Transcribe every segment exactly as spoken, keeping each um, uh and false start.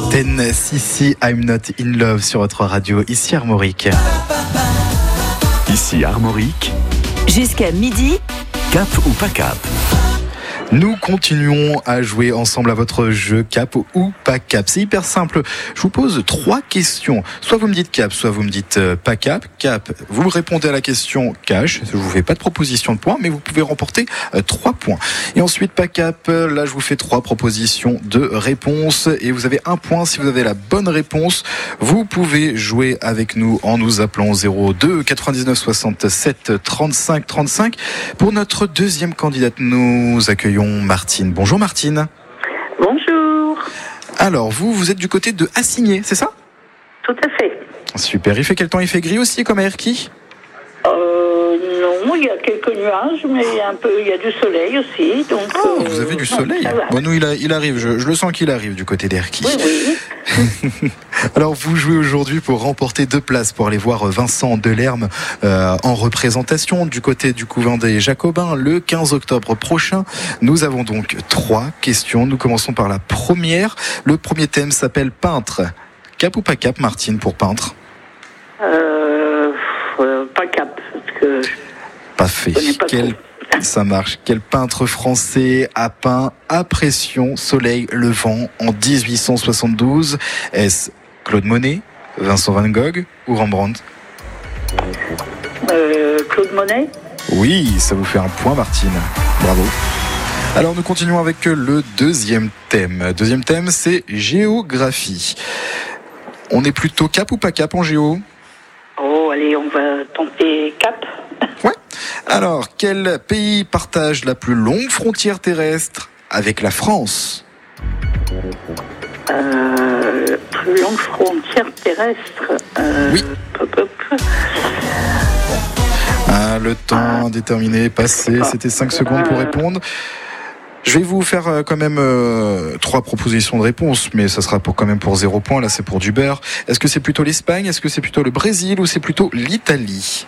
Ten Sissi, I'm Not In Love sur votre radio, ici Armorique. Ici Armorique. Jusqu'à midi. Cap ou pas cap? Nous continuons à jouer ensemble à votre jeu cap ou pas cap. C'est hyper simple. Je vous pose trois questions. Soit vous me dites cap, soit vous me dites euh, pas cap. Cap, vous répondez à la question cash. Je vous fais pas de proposition de points, mais vous pouvez remporter euh, trois points. Et ensuite pas cap, là je vous fais trois propositions de réponse et vous avez un point si vous avez la bonne réponse. Vous pouvez jouer avec nous en nous appelant au zéro deux quatre-vingt-dix-neuf soixante-sept trente-cinq trente-cinq. Pour notre deuxième candidate, nous accueillons Martine. Bonjour Martine. Bonjour. Alors vous, vous êtes du côté de Assigné, c'est ça? Tout à fait. Super. Il fait quel temps? Il fait gris aussi comme à Erquy? Euh, non, il y a quelques nuages, mais un peu, il y a du soleil aussi. Donc, Oh, euh, vous avez du non, soleil? ça va. Bon, nous, il, a, il arrive, je, je le sens qu'il arrive du côté d'Erquy. Oui, oui. Alors vous jouez aujourd'hui pour remporter deux places pour aller voir Vincent Delerme euh, en représentation du côté du couvent des Jacobins le quinze octobre prochain. Nous avons donc trois questions. Nous commençons par la première. Le premier thème s'appelle peintre. Cap ou pas cap, Martine, pour peintre? Euh, euh, pas cap, parce que Pas fait. je connais pas Quel... trop. Ça marche. Quel peintre français a peint À pression, soleil, levant en dix-huit cent soixante-douze? Est-ce Claude Monet, Vincent Van Gogh ou Rembrandt? Euh, Claude Monet. Oui, ça vous fait un point, Martine. Bravo. Alors nous continuons avec le deuxième thème. Deuxième thème, c'est géographie. On est plutôt cap ou pas cap en géo? Oh, allez, on va tenter cap. Ouais. Alors, quel pays partage la plus longue frontière terrestre avec la France? Euh, plus longue frontière terrestre. Euh, Oui. Hop, hop. Ah, le temps indéterminé est passé, c'était cinq secondes pour répondre. Je vais vous faire euh, quand même euh, trois propositions de réponse, mais ça sera pour quand même pour zéro point, là c'est pour du beurre. Est-ce que c'est plutôt l'Espagne, est-ce que c'est plutôt le Brésil ou c'est plutôt l'Italie?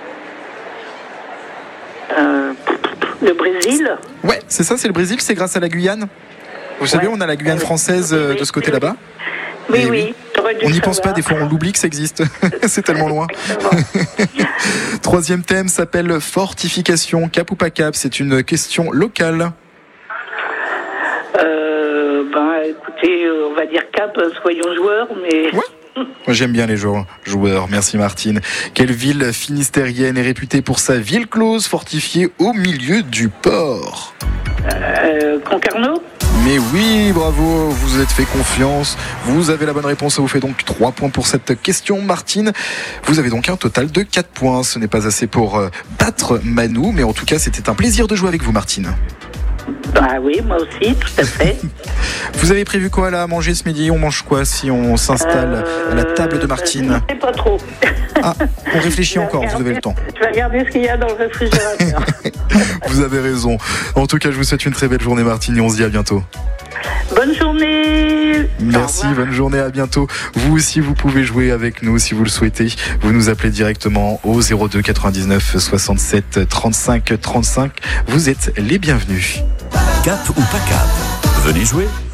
Euh, le Brésil. Ouais, c'est ça, c'est le Brésil, c'est grâce à la Guyane. Vous savez, Ouais. on a la Guyane française euh, de ce côté là-bas. Oui, Et oui. T'aurais dû On n'y le pense pas, savoir. des fois on l'oublie que ça existe. C'est tellement loin. Exactement. Troisième thème s'appelle fortification. Cap ou pas cap? C'est une question locale. Euh, ben, écoutez, euh, on va dire cap, soyons joueurs, mais... Ouais. Moi, j'aime bien les joueurs. joueurs. Merci Martine. Quelle ville finistérienne est réputée pour sa ville close fortifiée au milieu du port? Euh, Concarneau. Mais oui, bravo, vous vous êtes fait confiance. Vous avez la bonne réponse, ça vous fait donc trois points pour cette question, Martine. Vous avez donc un total de quatre points. Ce n'est pas assez pour euh, battre Manu, mais en tout cas, c'était un plaisir de jouer avec vous, Martine. Bah oui, moi aussi, tout à fait. Vous avez prévu quoi là à manger ce midi? On mange quoi si on s'installe à la table de Martine? Je sais pas trop. Ah, on réfléchit Je vais encore, vous regarder- avez le temps. Je vais regarder ce qu'il y a dans le réfrigérateur. Vous avez raison. En tout cas, je vous souhaite une très belle journée, Martine, et on se dit à bientôt. Bonne journée. Merci, Au revoir. bonne journée, à bientôt. Vous aussi, vous pouvez jouer avec nous si vous le souhaitez. Vous nous appelez directement au zéro deux quatre-vingt-dix-neuf soixante-sept trente-cinq trente-cinq. Vous êtes les bienvenus. Cap ou pas cap? Venez jouer.